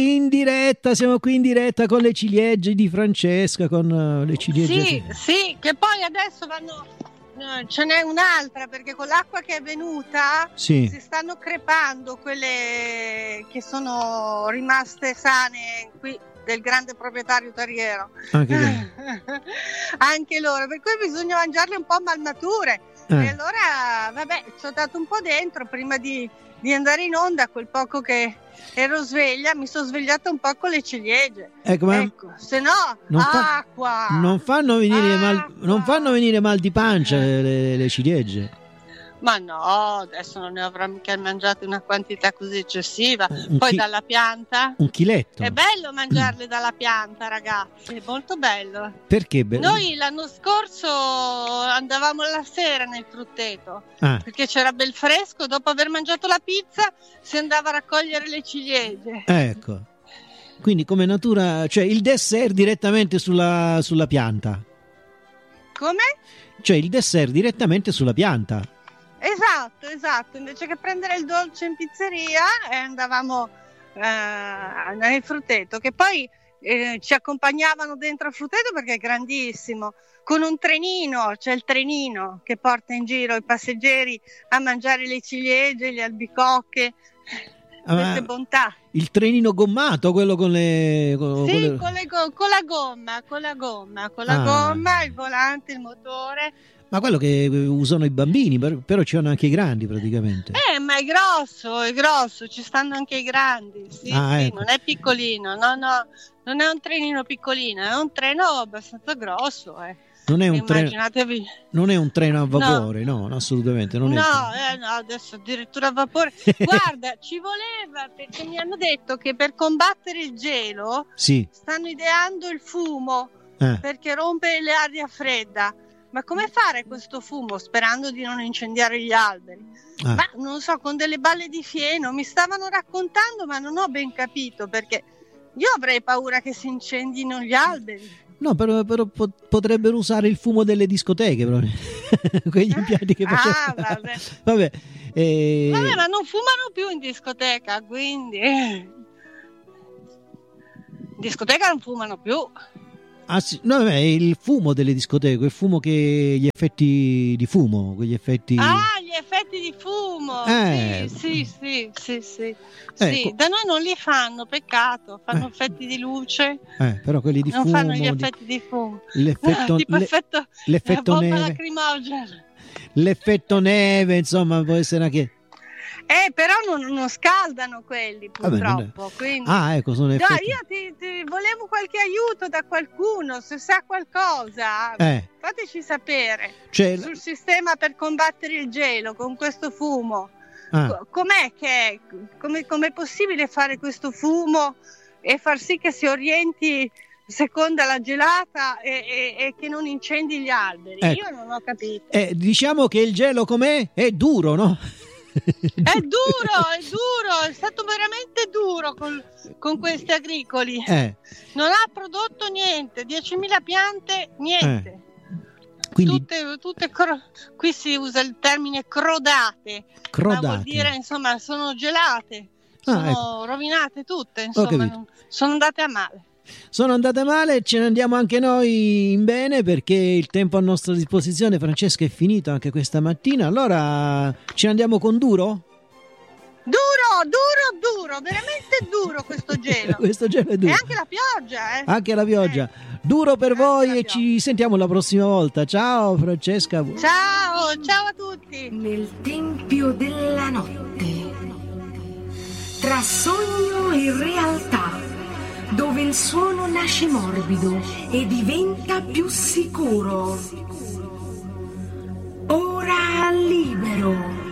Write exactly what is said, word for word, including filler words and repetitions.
In diretta, siamo qui in diretta con le ciliegie di Francesca, con uh, le ciliegie. Sì, sì, che poi adesso vanno, no, ce n'è un'altra, perché con l'acqua che è venuta sì. si stanno crepando quelle che sono rimaste sane qui del grande proprietario terriero. Anche, Anche loro, per cui bisogna mangiarle un po' malmature. Eh. E allora, vabbè, ci ho dato un po' dentro prima di, di andare in onda, quel poco che ero sveglia, mi sono svegliata un po' con le ciliegie. Ecco, ma ecco, se no, non acqua. Fa, non, fanno venire acqua. Mal, non fanno venire mal di pancia le, le ciliegie. Ma no, adesso non ne avrò mica mangiate una quantità così eccessiva. Un Poi chi- dalla pianta. Un chiletto. È bello mangiarle dalla pianta, ragazzi, è molto bello. Perché bello? Noi l'anno scorso andavamo la sera nel frutteto, ah. perché c'era bel fresco, dopo aver mangiato la pizza si andava a raccogliere le ciliegie. Ecco. Quindi come natura, cioè il dessert direttamente sulla, sulla pianta. Come? Cioè il dessert direttamente sulla pianta. Esatto, esatto, invece che prendere il dolce in pizzeria eh, andavamo eh, nel frutteto, che poi eh, ci accompagnavano dentro il frutteto perché è grandissimo, con un trenino, c'è il trenino che porta in giro i passeggeri a mangiare le ciliegie, le albicocche, ah, queste bontà. Il trenino gommato, quello con le... Con, sì, con, le... Con, le go- con la gomma, con la gomma, con la ah. gomma, il volante, il motore. Ma quello che usano i bambini, però ci sono anche i grandi praticamente. Eh, ma è grosso, è grosso, ci stanno anche i grandi, sì, ah, sì, ecco. Non è piccolino, no, no, non è un trenino piccolino, è un treno abbastanza grosso, eh. Non è un treno, Immaginatevi. non è un treno a vapore, no, no assolutamente. Non no, è eh, no, adesso addirittura a vapore. Guarda, ci voleva, perché mi hanno detto che per combattere il gelo sì. stanno ideando il fumo, eh. perché rompe l'aria fredda. Ma come fare questo fumo sperando di non incendiare gli alberi? Ah. Ma non so, con delle balle di fieno mi stavano raccontando, ma non ho ben capito, perché io avrei paura che si incendino gli alberi. No, però, però potrebbero usare il fumo delle discoteche, però. Quegli impianti che facevano. Ah, vabbè. vabbè, eh... vabbè, ma non fumano più in discoteca, quindi in discoteca non fumano più. Ah, sì. No, vabbè, il fumo delle discoteche, il fumo che gli effetti di fumo, quegli effetti. Ah, gli effetti di fumo. Eh. Sì, sì, sì, sì, sì. Eh, sì. co- Da noi non li fanno, peccato, fanno Eh. effetti di luce. Eh, però quelli di non fumo. fanno gli di- effetti di fumo. L'effetto, tipo le- effetto, l'effetto la bomba neve. lacrimogena. L'effetto neve, insomma, può essere anche. Eh, però non, non scaldano quelli, Vabbè, non è- purtroppo. Quindi... Ah, ecco, sono Dai, effetti. io ti, ti volevo qualche aiuto da qualcuno, se sa qualcosa, Eh. fateci sapere. Cioè, Sul sistema per combattere il gelo con questo fumo. ah, Co- Com'è che è? Come, com'è possibile fare questo fumo e far sì che si orienti secondo la gelata e, e- e che non incendi gli alberi? Ecco. Io non ho capito. eh, diciamo che il gelo com'è? È duro, no? È duro, è duro, è stato veramente duro con, con questi agricoli. Eh, Non ha prodotto niente, diecimila piante, niente. quindi Tutte, tutte cro- qui si usa il termine crodate, ma crodate. vuol dire insomma sono gelate, Ah, sono ecco. rovinate tutte, Ho insomma, capito. non- sono andate a male. Sono andate male, ce ne andiamo anche noi in bene perché il tempo a nostra disposizione, Francesca, è finito anche questa mattina. Allora ce ne andiamo con duro? Duro, duro, duro, veramente duro questo gelo. Questo gelo è E duro. anche la pioggia, eh. Anche la pioggia. Duro per Anche voi la e pioggia. ci sentiamo la prossima volta. Ciao Francesca. Ciao, ciao a tutti. Nel tempio della notte, tra sogno e realtà, dove il suono nasce morbido e diventa più sicuro. Ora libero.